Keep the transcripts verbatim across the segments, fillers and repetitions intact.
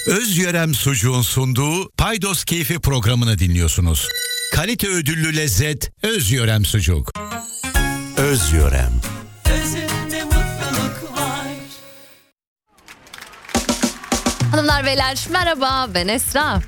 Özyörem Sucuğun sunduğu Paydos Keyfi programını dinliyorsunuz. Kalite ödüllü lezzet Özyörem Sucuk. Özyörem. Özünde mutluluk var. Hanımlar beyler merhaba, ben Esra.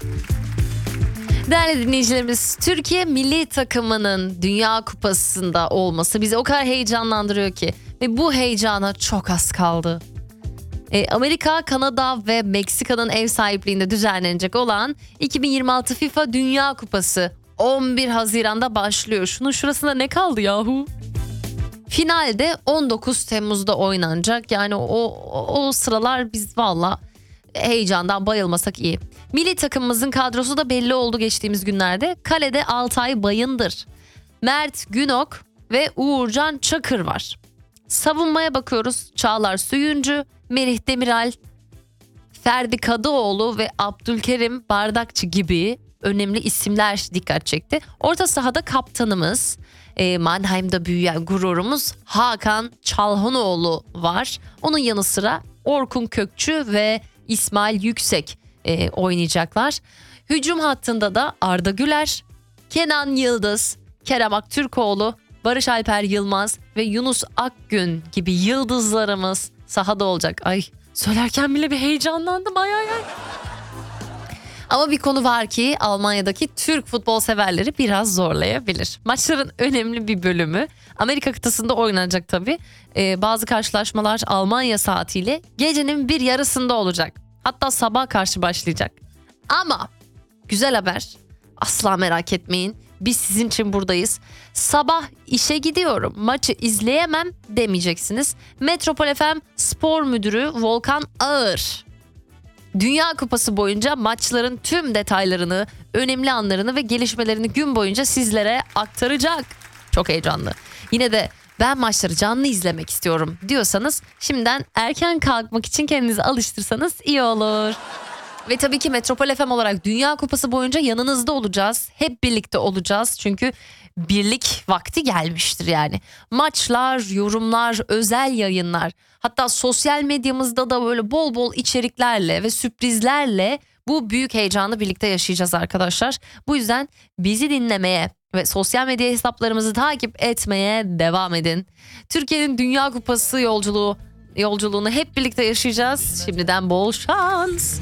Değerli dinleyicilerimiz, Türkiye milli takımının Dünya Kupası'nda olması bizi o kadar heyecanlandırıyor ki. Ve bu heyecana çok az kaldı. E, Amerika, Kanada ve Meksika'nın ev sahipliğinde düzenlenecek olan iki bin yirmi altı FIFA Dünya Kupası on bir Haziran'da başlıyor. Şunun şurasında ne kaldı yahu? Finalde on dokuz Temmuz'da oynanacak. Yani o, o, o sıralar biz valla heyecandan bayılmasak iyi. Milli takımımızın kadrosu da belli oldu geçtiğimiz günlerde. Kalede Altay Bayındır, Mert Günok ve Uğurcan Çakır var. Savunmaya bakıyoruz. Çağlar Söyüncü, Merih Demiral, Ferdi Kadıoğlu ve Abdülkerim Bardakçı gibi önemli isimler dikkat çekti. Orta sahada kaptanımız, e, Mannheim'da büyüyen gururumuz Hakan Çalhanoğlu var. Onun yanı sıra Orkun Kökçü ve İsmail Yüksek e, oynayacaklar. Hücum hattında da Arda Güler, Kenan Yıldız, Kerem Aktürkoğlu, Barış Alper Yılmaz ve Yunus Akgün gibi yıldızlarımız sahada olacak. Ay söylerken bile bir heyecanlandım ay ay ay. Ama bir konu var ki Almanya'daki Türk futbol severleri biraz zorlayabilir. Maçların önemli bir bölümü Amerika kıtasında oynanacak tabii. Ee, bazı karşılaşmalar Almanya saatiyle gecenin bir yarısında olacak. Hatta sabah karşı başlayacak. Ama güzel haber, asla merak etmeyin. Biz sizin için buradayız. Sabah işe gidiyorum, maçı izleyemem demeyeceksiniz. Metropol F M Spor Müdürü Volkan Ağır, Dünya Kupası boyunca maçların tüm detaylarını, önemli anlarını ve gelişmelerini gün boyunca sizlere aktaracak. Çok heyecanlı. Yine de ben maçları canlı izlemek istiyorum diyorsanız şimdiden erken kalkmak için kendinizi alıştırsanız iyi olur. Ve tabii ki Metropol F M olarak Dünya Kupası boyunca yanınızda olacağız. Hep birlikte olacağız çünkü birlik vakti gelmiştir yani. Maçlar, yorumlar, özel yayınlar, hatta sosyal medyamızda da böyle bol bol içeriklerle ve sürprizlerle bu büyük heyecanı birlikte yaşayacağız arkadaşlar. Bu yüzden bizi dinlemeye ve sosyal medya hesaplarımızı takip etmeye devam edin. Türkiye'nin Dünya Kupası yolculuğu yolculuğunu hep birlikte yaşayacağız. Şimdiden bol şans.